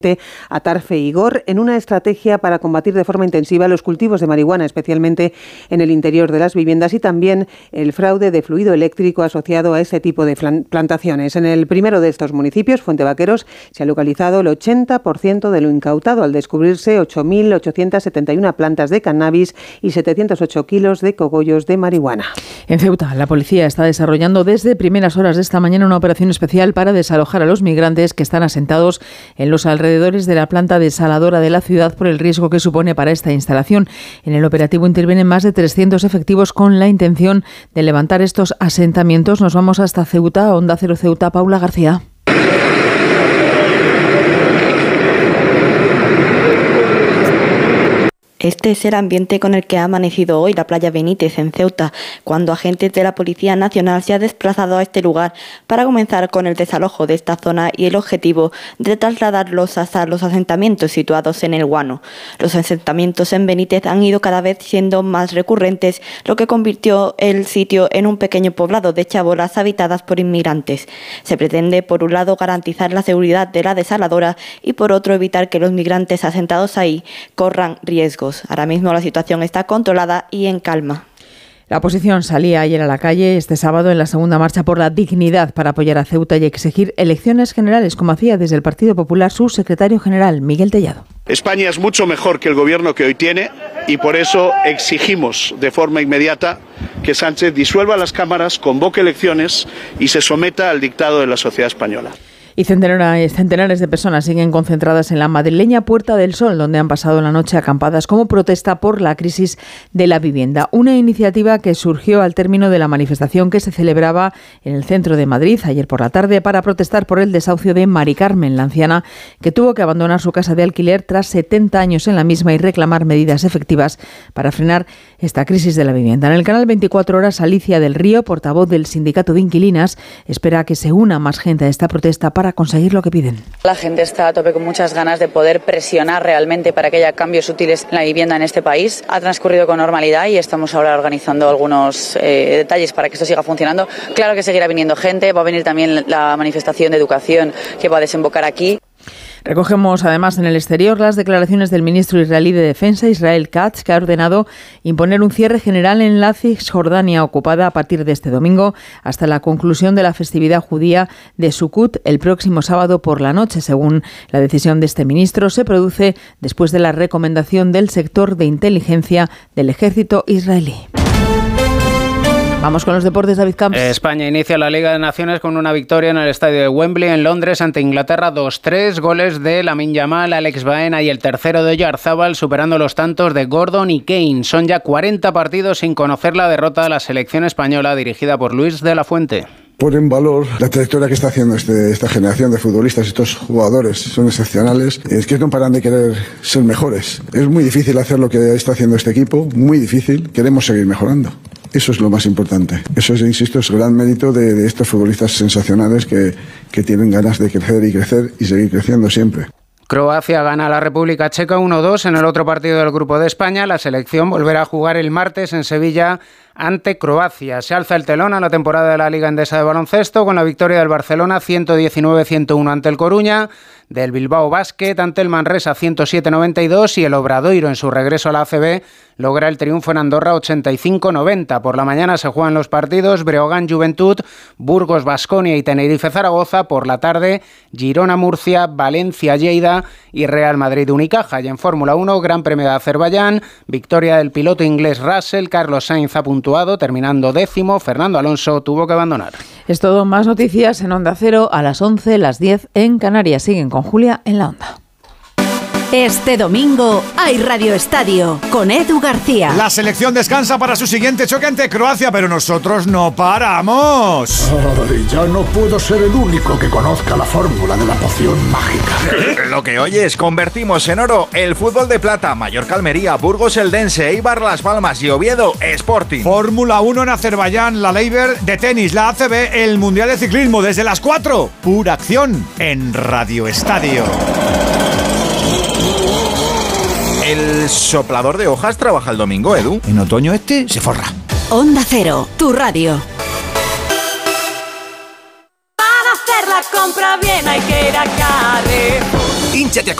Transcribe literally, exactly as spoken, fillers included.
a Tarfe y Gor en una estrategia para combatir de forma intensiva los cultivos de marihuana, especialmente en el interior de las viviendas, y también el fraude de fluido eléctrico asociado a ese tipo de plantaciones. En el primero de estos municipios, Fuentevaqueros, se ha localizado el ochenta por ciento de lo incautado al descubrirse ocho mil ochocientas setenta y una plantas de cannabis y setecientos ocho kilos de cogollos de marihuana. En Ceuta, la policía está desarrollando desde primeras horas de esta mañana una operación especial para desalojar a los migrantes que están asentados en los alrededores de la planta desaladora de la ciudad por el riesgo que supone para esta instalación. En el operativo intervienen más de trescientos efectivos con la intención de levantar estos asentamientos. Nos vamos hasta Ceuta, Onda Cero Ceuta, Paula García. Este es el ambiente con el que ha amanecido hoy la playa Benítez en Ceuta, cuando agentes de la Policía Nacional se han desplazado a este lugar para comenzar con el desalojo de esta zona y el objetivo de trasladarlos hasta los asentamientos situados en el Guano. Los asentamientos en Benítez han ido cada vez siendo más recurrentes, lo que convirtió el sitio en un pequeño poblado de chabolas habitadas por inmigrantes. Se pretende, por un lado, garantizar la seguridad de la desaladora y, por otro, evitar que los migrantes asentados ahí corran riesgos. Ahora mismo la situación está controlada y en calma. La oposición salía ayer a la calle este sábado en la segunda marcha por la dignidad para apoyar a Ceuta y exigir elecciones generales, como hacía desde el Partido Popular su secretario general, Miguel Tellado. España es mucho mejor que el gobierno que hoy tiene y por eso exigimos de forma inmediata que Sánchez disuelva las cámaras, convoque elecciones y se someta al dictado de la sociedad española. Y centenares, centenares de personas siguen concentradas en la madrileña Puerta del Sol, donde han pasado la noche acampadas como protesta por la crisis de la vivienda. Una iniciativa que surgió al término de la manifestación que se celebraba en el centro de Madrid ayer por la tarde para protestar por el desahucio de Mari Carmen, la anciana que tuvo que abandonar su casa de alquiler tras setenta años en la misma y reclamar medidas efectivas para frenar esta crisis de la vivienda. En el canal veinticuatro horas, Alicia del Río, portavoz del Sindicato de Inquilinas, espera que se una más gente a esta protesta para conseguir lo que piden. La gente está a tope con muchas ganas de poder presionar realmente para que haya cambios útiles en la vivienda en este país. Ha transcurrido con normalidad y estamos ahora organizando algunos eh, detalles para que esto siga funcionando. Claro que seguirá viniendo gente, va a venir también la manifestación de educación que va a desembocar aquí. Recogemos además en el exterior las declaraciones del ministro israelí de Defensa, Israel Katz, que ha ordenado imponer un cierre general en la Cisjordania ocupada a partir de este domingo hasta la conclusión de la festividad judía de Sukkot el próximo sábado por la noche. Según la decisión de este ministro, se produce después de la recomendación del sector de inteligencia del ejército israelí. Vamos con los deportes, David Camps. España inicia la Liga de Naciones con una victoria en el estadio de Wembley en Londres ante Inglaterra dos tres, goles de Lamine Yamal, Alex Baena y el tercero de Oyarzabal, superando los tantos de Gordon y Kane. Son ya cuarenta partidos sin conocer la derrota de la selección española dirigida por Luis de la Fuente. Pone en valor la trayectoria que está haciendo este, esta generación de futbolistas. Estos jugadores son excepcionales. Es que no paran de querer ser mejores. Es muy difícil hacer lo que está haciendo este equipo, muy difícil. Queremos seguir mejorando. Eso es lo más importante. Eso, es, insisto, es gran mérito de, de estos futbolistas sensacionales que, que tienen ganas de crecer y crecer y seguir creciendo siempre. Croacia gana a la República Checa uno dos en el otro partido del Grupo de España. La selección volverá a jugar el martes en Sevilla ante Croacia. Se alza el telón a la temporada de la Liga Endesa de Baloncesto con la victoria del Barcelona ciento diecinueve a ciento uno ante el Coruña, del Bilbao Basket ante el Manresa ciento siete a noventa y dos y el Obradoiro en su regreso a la A C B logra el triunfo en Andorra ochenta y cinco a noventa. Por la mañana se juegan los partidos Breogán Juventud, Burgos Baskonia y Tenerife Zaragoza. Por la tarde Girona Murcia, Valencia Lleida y Real Madrid Unicaja. Y en Fórmula uno, Gran Premio de Azerbaiyán, victoria del piloto inglés Russell, Carlos Sainz ha puntuado, terminando décimo, Fernando Alonso tuvo que abandonar. Es todo, más noticias en Onda Cero a las once, las diez en Canarias. Siguen con Julia en la Onda. Este domingo hay Radio Estadio con Edu García. La selección descansa para su siguiente choque ante Croacia, pero nosotros no paramos. Ay, ya no puedo ser el único que conozca la fórmula de la poción mágica. Lo que oyes, convertimos en oro el fútbol de plata, Mallorca Almería, Burgos Eldense, Eibar Las Palmas y Oviedo Sporting. Fórmula uno en Azerbaiyán, la Leiber de tenis, la A C B, el Mundial de Ciclismo desde las cuatro. Pura acción en Radio Estadio. El soplador de hojas trabaja el domingo, Edu. En otoño este se forra. Onda Cero, tu radio. Para hacer la compra bien hay que ir a Carrefour. Hinchate a